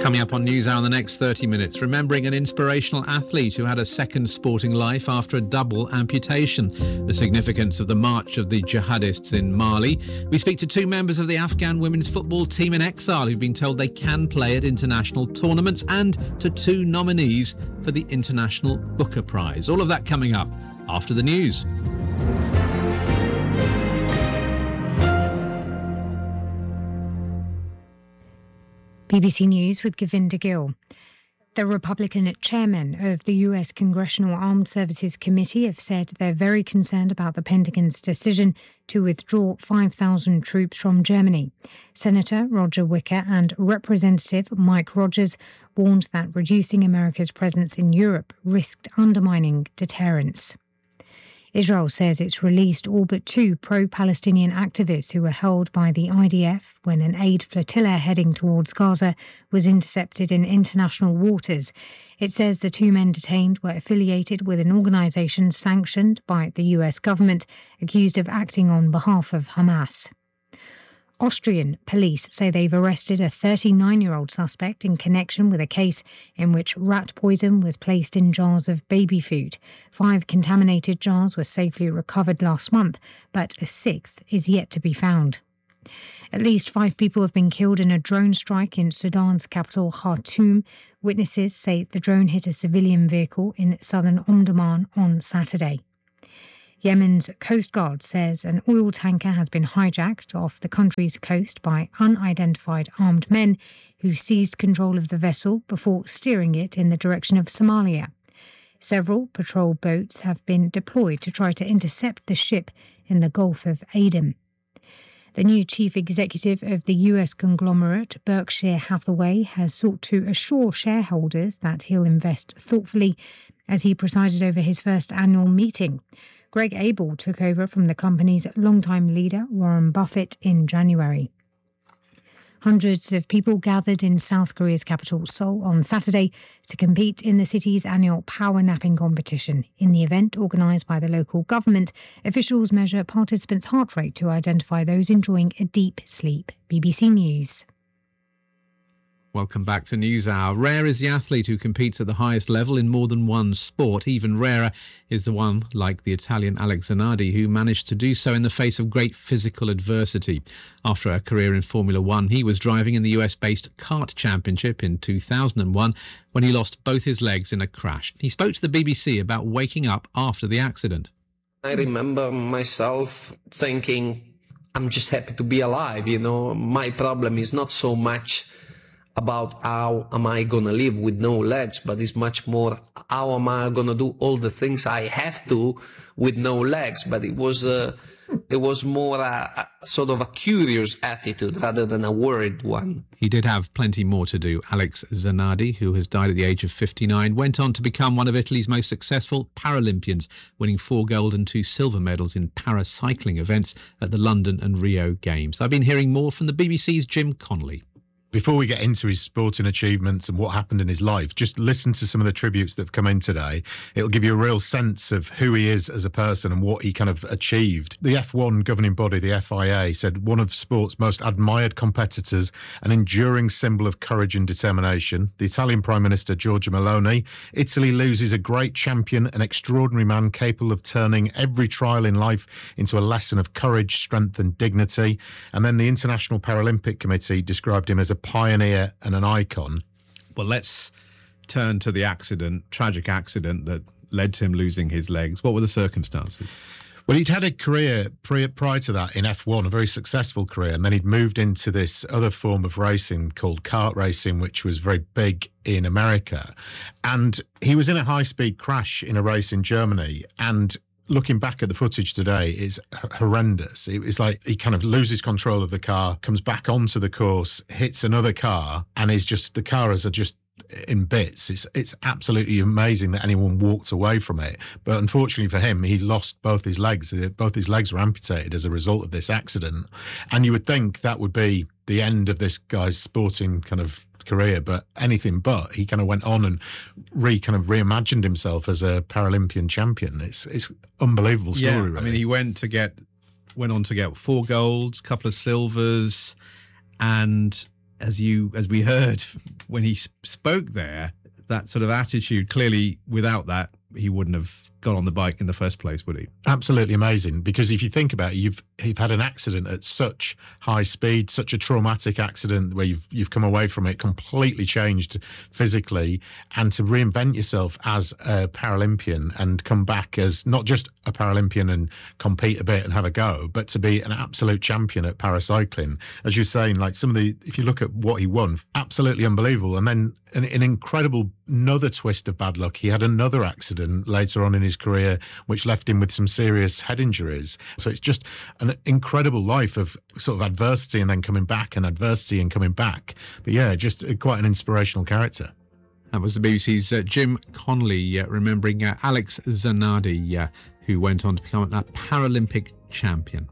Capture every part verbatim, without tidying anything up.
Coming up on NewsHour in the next thirty minutes, remembering an inspirational athlete who had a second sporting life after a double amputation, the significance of the march of the jihadists in Mali. We speak to two members of the Afghan women's football team in exile who've been told they can play at international tournaments, and to two nominees for the International Booker Prize. All of that coming up after the news. B B C News with Govinda Gill. The Republican chairman of the U S Congressional Armed Services Committee have said they're very concerned about the Pentagon's decision to withdraw five thousand troops from Germany. Senator Roger Wicker and Representative Mike Rogers warned that reducing America's presence in Europe risked undermining deterrence. Israel says it's released all but two pro-Palestinian activists who were held by the I D F when an aid flotilla heading towards Gaza was intercepted in international waters. It says the two men detained were affiliated with an organisation sanctioned by the U S government, accused of acting on behalf of Hamas. Austrian police say they've arrested a thirty-nine-year-old suspect in connection with a case in which rat poison was placed in jars of baby food. Five contaminated jars were safely recovered last month, but a sixth is yet to be found. At least five people have been killed in a drone strike in Sudan's capital, Khartoum. Witnesses say the drone hit a civilian vehicle in southern Omdurman on Saturday. Yemen's Coast Guard says an oil tanker has been hijacked off the country's coast by unidentified armed men who seized control of the vessel before steering it in the direction of Somalia. Several patrol boats have been deployed to try to intercept the ship in the Gulf of Aden. The new chief executive of the U S conglomerate Berkshire Hathaway has sought to assure shareholders that he'll invest thoughtfully as he presided over his first annual meeting. Greg Abel took over from the company's longtime leader, Warren Buffett, in January. Hundreds of people gathered in South Korea's capital, Seoul, on Saturday to compete in the city's annual power napping competition. In the event, organised by the local government, officials measure participants' heart rate to identify those enjoying a deep sleep. B B C News. Welcome back to NewsHour. Rare is the athlete who competes at the highest level in more than one sport. Even rarer is the one like the Italian Alex Zanardi, who managed to do so in the face of great physical adversity. After a career in Formula One, he was driving in the U S-based kart championship in two thousand one when he lost both his legs in a crash. He spoke to the B B C about waking up after the accident. I remember myself thinking, I'm just happy to be alive. You know, my problem is not so much about how am I going to live with no legs, but it's much more how am I going to do all the things I have to with no legs. But it was uh, it was more a, a sort of a curious attitude rather than a worried one. He did have plenty more to do. Alex Zanardi, who has died at the age of fifty-nine, went on to become one of Italy's most successful Paralympians, winning four gold and two silver medals in paracycling events at the London and Rio Games. I've been hearing more from the B B C's Jim Connolly. Before we get into his sporting achievements and what happened in his life, just listen to some of the tributes that have come in today. It'll give you a real sense of who he is as a person and what he kind of achieved. The F one governing body, the F I A, said one of sport's most admired competitors, an enduring symbol of courage and determination. The Italian Prime Minister, Giorgia Meloni, Italy loses a great champion, an extraordinary man capable of turning every trial in life into a lesson of courage, strength and dignity. And then the International Paralympic Committee described him as a pioneer and an icon. Well, let's turn to the accident, tragic accident that led to him losing his legs. What were the circumstances? Well, he'd had a career prior to that in F one, a very successful career, and then he'd moved into this other form of racing called kart racing, which was very big in America. And he was in a high-speed crash in a race in Germany, and looking back at the footage today, is horrendous. It's like he kind of loses control of the car, comes back onto the course, hits another car, and is just, the car is just in bits. It's it's absolutely amazing that anyone walked away from it. But unfortunately for him, he lost both his legs. Both his legs were amputated as a result of this accident. And you would think that would be the end of this guy's sporting kind of career, but anything but. He kind of went on and re kind of reimagined himself as a Paralympian champion. It's it's unbelievable story. Yeah, really. I mean, he went to get went on to get four golds, couple of silvers, and as you as we heard when he spoke there, that sort of attitude, clearly without that, he wouldn't have got on the bike in the first place, would he? Absolutely amazing. Because if you think about it, you've you've had an accident at such high speed, such a traumatic accident where you've you've come away from it completely changed physically, and to reinvent yourself as a Paralympian and come back as not just a Paralympian and compete a bit and have a go, but to be an absolute champion at paracycling. As you're saying, like some of the, if you look at what he won, absolutely unbelievable. And then an, an incredible, another twist of bad luck. He had another accident later on in his career, which left him with some serious head injuries. So it's just an incredible life of sort of adversity and then coming back and adversity and coming back. But yeah, just quite an inspirational character. That was the B B C's uh, Jim Connolly uh, remembering uh, Alex Zanardi, uh, who went on to become a Paralympic champion.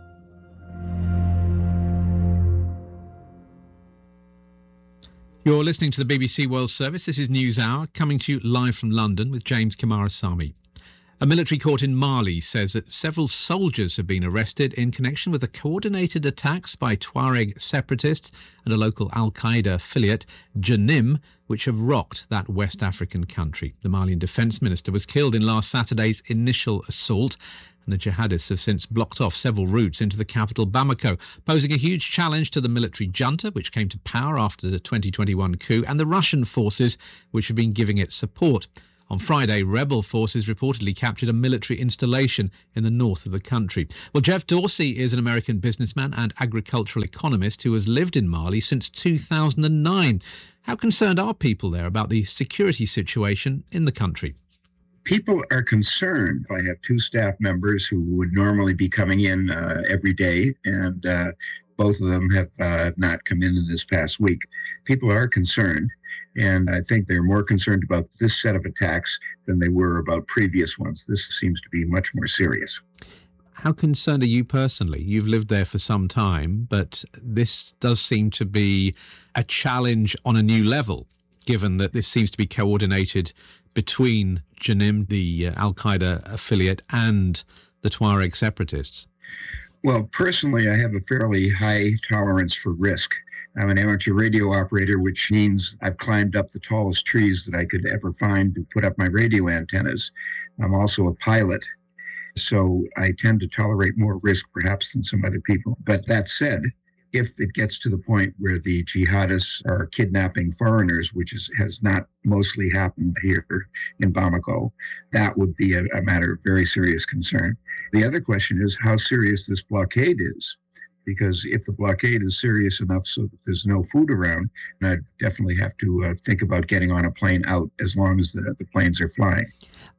You're listening to the B B C World Service. This is News Hour, coming to you live from London with James Kamarasamy. A military court in Mali says that several soldiers have been arrested in connection with the coordinated attacks by Tuareg separatists and a local Al-Qaeda affiliate, Janim, which have rocked that West African country. The Malian defence minister was killed in last Saturday's initial assault, and the jihadists have since blocked off several routes into the capital Bamako, posing a huge challenge to the military junta, which came to power after the twenty twenty-one coup, and the Russian forces, which have been giving it support. On Friday, rebel forces reportedly captured a military installation in the north of the country. Well, Jeff Dorsey is an American businessman and agricultural economist who has lived in Mali since two thousand nine. How concerned are people there about the security situation in the country? People are concerned. I have two staff members who would normally be coming in uh, every day, and uh, both of them have uh, not come in in this past week. People are concerned, and I think they're more concerned about this set of attacks than they were about previous ones. This seems to be much more serious. How concerned are you personally? You've lived there for some time, but this does seem to be a challenge on a new level, given that this seems to be coordinated between Janim, the uh, Al-Qaeda affiliate, and the Tuareg separatists. Well, personally, I have a fairly high tolerance for risk. I'm an amateur radio operator, which means I've climbed up the tallest trees that I could ever find to put up my radio antennas. I'm also a pilot, so I tend to tolerate more risk perhaps than some other people. But that said, if it gets to the point where the jihadists are kidnapping foreigners, which is, has not mostly happened here in Bamako, that would be a, a matter of very serious concern. The other question is how serious this blockade is, because if the blockade is serious enough so that there's no food around, then I'd definitely have to uh, think about getting on a plane out as long as the, the planes are flying.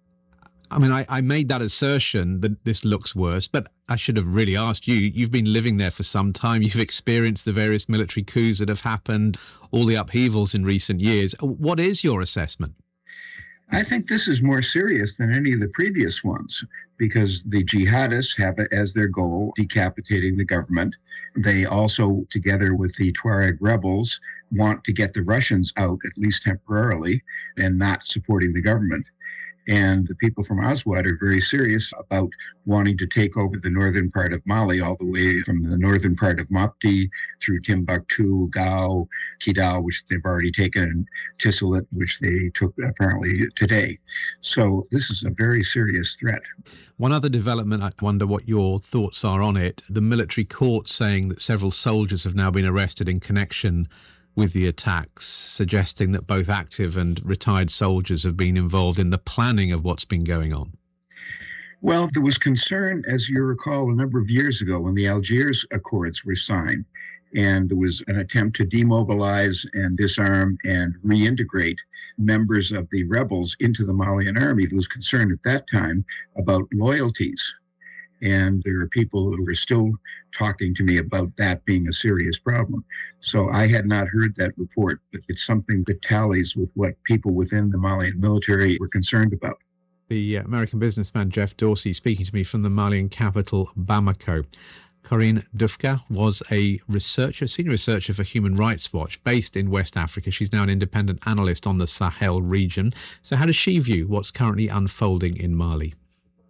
I mean, I, I made that assertion that this looks worse, but I should have really asked you. You've been living there for some time. You've experienced the various military coups that have happened, all the upheavals in recent years. What is your assessment? I think this is more serious than any of the previous ones because the jihadists have it as their goal, decapitating the government. They also, together with the Tuareg rebels, want to get the Russians out, at least temporarily, and not supporting the government. And the people from Aswad are very serious about wanting to take over the northern part of Mali, all the way from the northern part of Mopti through Timbuktu, Gao, Kidal, which they've already taken, and Tisalit, which they took apparently today. So this is a very serious threat. One other development, I wonder what your thoughts are on it. The military court saying that several soldiers have now been arrested in connection with the attacks, suggesting that both active and retired soldiers have been involved in the planning of what's been going on. Well, there was concern, as you recall, a number of years ago when the Algiers Accords were signed, and there was an attempt to demobilize and disarm and reintegrate members of the rebels into the Malian army. There was concern at that time about loyalties. And there are people who are still talking to me about that being a serious problem. So I had not heard that report, but it's something that tallies with what people within the Malian military were concerned about. The American businessman Jeff Dorsey speaking to me from the Malian capital, Bamako. Corinne Dufka was a researcher, senior researcher for Human Rights Watch based in West Africa. She's now an independent analyst on the Sahel region. So how does she view what's currently unfolding in Mali?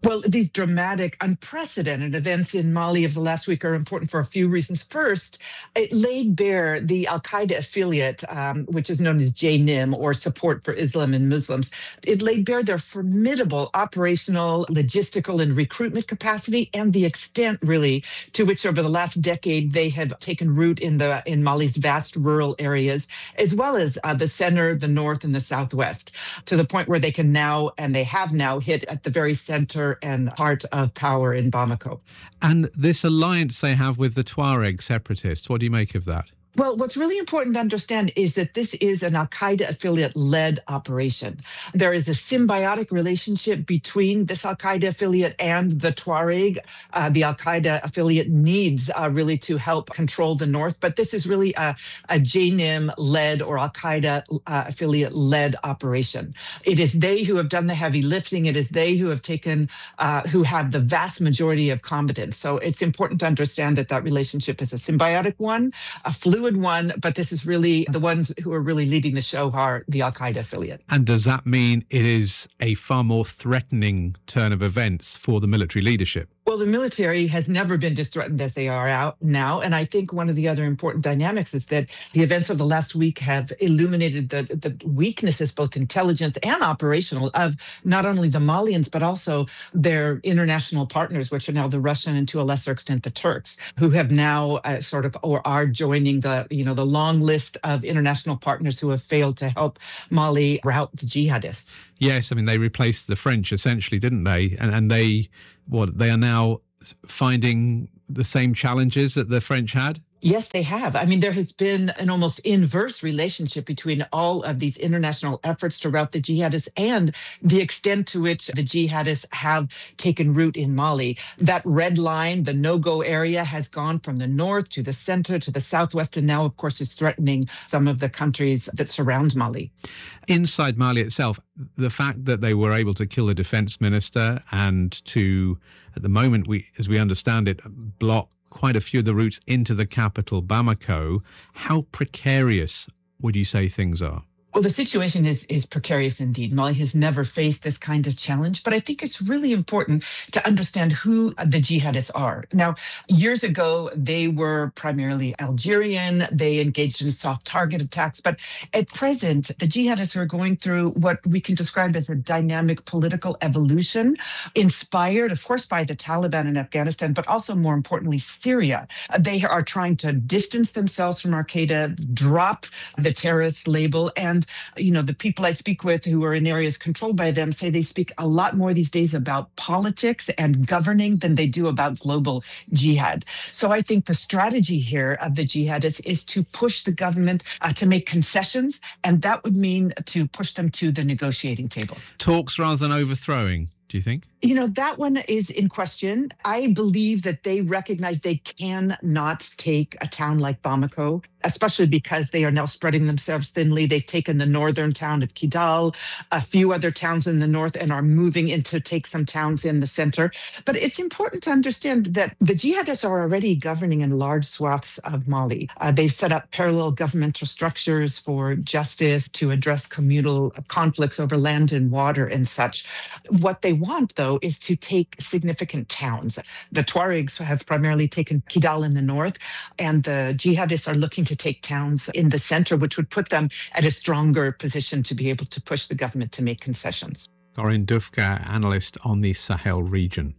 Well, these dramatic, unprecedented events in Mali of the last week are important for a few reasons. First, it laid bare the Al-Qaeda affiliate, um, which is known as J N I M, or Support for Islam and Muslims. It laid bare their formidable operational, logistical, and recruitment capacity, and the extent, really, to which over the last decade they have taken root in the in Mali's vast rural areas, as well as uh, the center, the north, and the southwest, to the point where they can now, and they have now, hit at the very center and heart of power in Bamako. And this alliance they have with the Tuareg separatists, what do you make of that? Well, what's really important to understand is that this is an Al-Qaeda affiliate-led operation. There is a symbiotic relationship between this Al-Qaeda affiliate and the Tuareg. Uh, the Al-Qaeda affiliate needs uh, really to help control the north, but this is really a, a J N I M-led or Al-Qaeda uh, affiliate-led operation. It is they who have done the heavy lifting. It is they who have taken, uh, who have the vast majority of combatants. So it's important to understand that that relationship is a symbiotic one, a fluid one, but this is really the ones who are really leading the show are the Al-Qaeda affiliate. And does that mean it is a far more threatening turn of events for the military leadership? Well, the military has never been as threatened as they are out now. And I think one of the other important dynamics is that the events of the last week have illuminated the, the weaknesses, both intelligence and operational, of not only the Malians, but also their international partners, which are now the Russian and to a lesser extent the Turks, who have now uh, sort of or are joining the, you know, the long list of international partners who have failed to help Mali rout the jihadists. Yes, I mean, they replaced the French essentially, didn't they? And, and they, what, they are now finding the same challenges that the French had? Yes, they have. I mean, there has been an almost inverse relationship between all of these international efforts to rout the jihadists and the extent to which the jihadists have taken root in Mali. That red line, the no-go area, has gone from the north to the center to the southwest, and now, of course, is threatening some of the countries that surround Mali. Inside Mali itself, the fact that they were able to kill the defense minister and to, at the moment, we, as we understand it, block quite a few of the routes into the capital, Bamako. How precarious would you say things are? Well, the situation is is precarious indeed. Mali has never faced this kind of challenge, but I think it's really important to understand who the jihadists are. Now, years ago, they were primarily Algerian. They engaged in soft target attacks. But at present, the jihadists are going through what we can describe as a dynamic political evolution, inspired, of course, by the Taliban in Afghanistan, but also, more importantly, Syria. They are trying to distance themselves from Al-Qaeda, drop the terrorist label, and you know, the people I speak with who are in areas controlled by them say they speak a lot more these days about politics and governing than they do about global jihad. So I think the strategy here of the jihadists is to push the government uh, to make concessions, and that would mean to push them to the negotiating table. Talks rather than overthrowing, do you think? You know, that one is in question. I believe that they recognize they cannot take a town like Bamako, especially because they are now spreading themselves thinly. They've taken the northern town of Kidal, a few other towns in the north, and are moving in to take some towns in the center. But it's important to understand that the jihadists are already governing in large swaths of Mali. Uh, they've set up parallel governmental structures for justice to address communal conflicts over land and water and such. What they want, though, is to take significant towns. The Tuaregs have primarily taken Kidal in the north, and the jihadists are looking to take towns in the center, which would put them at a stronger position to be able to push the government to make concessions. Corinne Dufka, analyst on the Sahel region.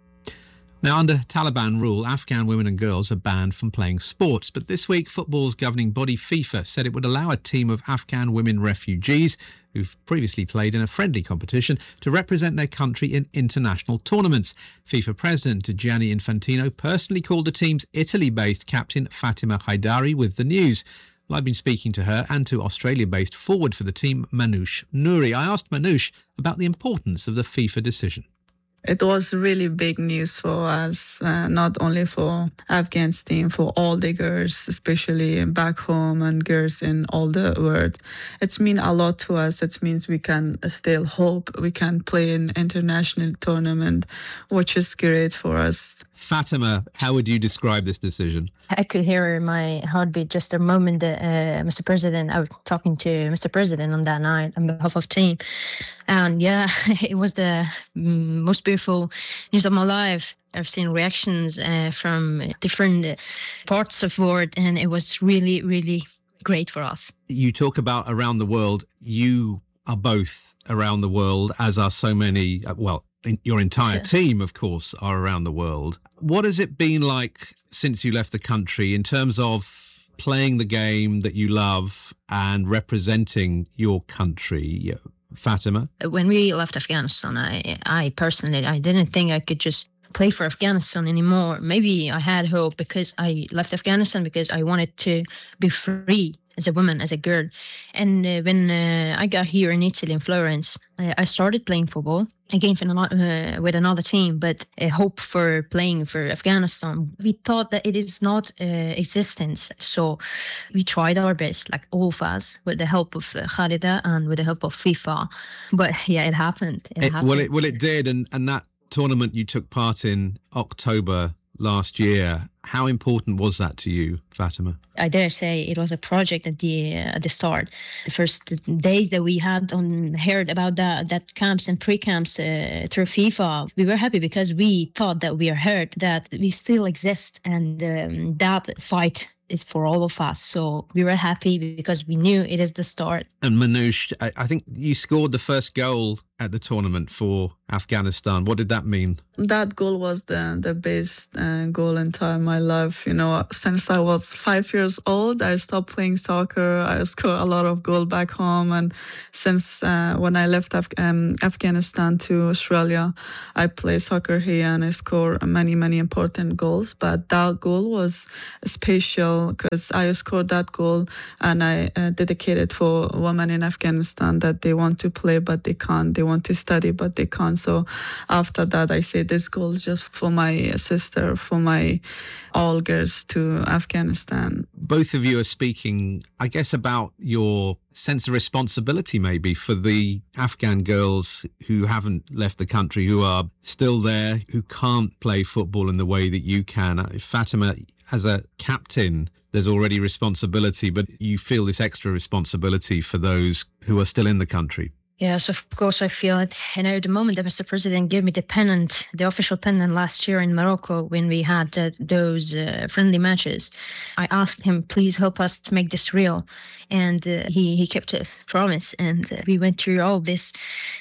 Now, under Taliban rule, Afghan women and girls are banned from playing sports. But this week, football's governing body FIFA said it would allow a team of Afghan women refugees who've previously played in a friendly competition to represent their country in international tournaments. FIFA President Gianni Infantino personally called the team's Italy-based captain Fatima Haidari with the news. Well, I've been speaking to her and to Australia-based forward for the team, Manoush Nouri. I asked Manoush about the importance of the FIFA decision. It was really big news for us, uh, not only for Afghan's team, for all the girls, especially back home and girls in all the world. It means a lot to us. It means we can still hope we can play in international tournament, which is great for us. Fatima, how would you describe this decision? I could hear my heartbeat just a moment, uh, Mister President. I was talking to Mister President on that night on behalf of team. And yeah, it was the most beautiful news of my life. I've seen reactions uh, from different parts of the world, and it was really, really great for us. You talk about around the world. You are both around the world, as are so many, well, your entire Sure. team, of course, are around the world. What has it been like since you left the country in terms of playing the game that you love and representing your country, Fatima? When we left Afghanistan, I, I personally, I didn't think I could just play for Afghanistan anymore. Maybe I had hope because I left Afghanistan because I wanted to be free as a woman, as a girl. And uh, when uh, I got here in Italy, in Florence, I, I started playing football again for another, uh, with another team, but a hope for playing for Afghanistan. We thought that it is not uh, existence. So we tried our best, like all of us, with the help of uh, Khalida and with the help of FIFA. But yeah, it happened. It It, happened. well, it well, it did, and and that tournament you took part in October last year. How important was that to you, Fatima? I dare say it was a project at the uh, at the start. The first days that we had on heard about that that camps and pre-camps uh, through FIFA, we were happy because we thought that we are heard, that we still exist, and um, that fight is for all of us. So we were happy because we knew it is the start. And Manoush, I, I think you scored the first goal at the tournament for Afghanistan. What did that mean? That goal was the the best uh, goal in time my life. You know, since I was five years old, I stopped playing soccer. I scored a lot of goals back home, and since uh, when I left Af- um, Afghanistan to Australia, I play soccer here and I score many many important goals. But that goal was special because I scored that goal and I uh, dedicated for women in Afghanistan that they want to play but they can't. They want to study but they can't. So after that, I say this goal is just for my sister, for my all girls to Afghanistan. Both of you are speaking, I guess, about your sense of responsibility maybe for the Afghan girls who haven't left the country, who are still there, who can't play football in the way that you can. Fatima, as a captain, there's already responsibility, but you feel this extra responsibility for those who are still in the country. Yes, of course I feel it. You know, the moment that Mister President gave me the pennant, the official pennant last year in Morocco when we had uh, those uh, friendly matches, I asked him, please help us to make this real. And uh, he, he kept a promise. And uh, we went through all this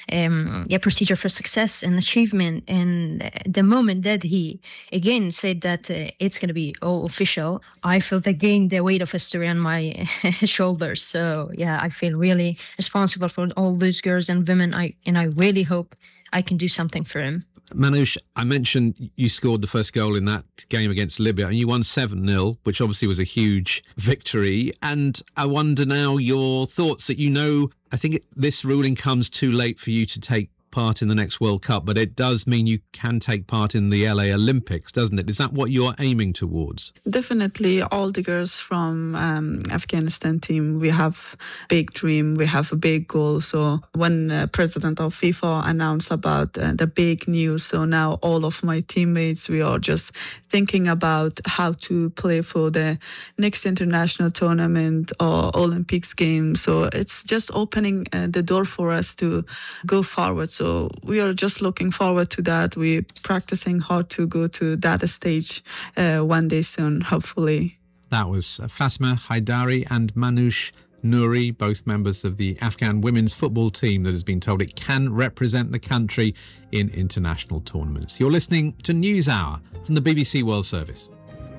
um, yeah, procedure for success and achievement. And the moment that he again said that uh, it's going to be all official, I felt again the weight of history on my shoulders. So yeah, I feel really responsible for all those girls and women, I and I really hope I can do something for him. Manoush, I mentioned you scored the first goal in that game against Libya and you won seven nil, which obviously was a huge victory. And I wonder now your thoughts that, you know, I think this ruling comes too late for you to take part in the next World Cup, but it does mean you can take part in the L A Olympics, doesn't it? Is that what you're aiming towards? Definitely, all the girls from um, Afghanistan team, we have big dream, we have a big goal. So when uh, president of FIFA announced about uh, the big news, so now all of my teammates, we are just thinking about how to play for the next international tournament or Olympics game. So it's just opening uh, the door for us to go forward. So we are just looking forward to that. We're practicing hard to go to that stage uh, one day soon, hopefully. That was Fatima Haidari and Manoush Nouri, both members of the Afghan women's football team that has been told it can represent the country in international tournaments. You're listening to NewsHour from the B B C World Service.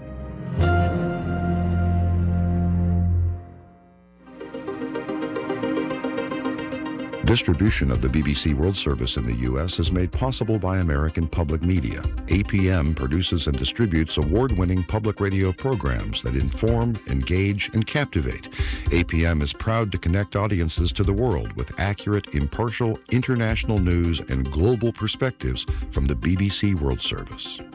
Distribution of the B B C World Service in the U S is made possible by American Public Media. A P M produces and distributes award-winning public radio programs that inform, engage, and captivate. A P M is proud to connect audiences to the world with accurate, impartial, international news and global perspectives from the B B C World Service.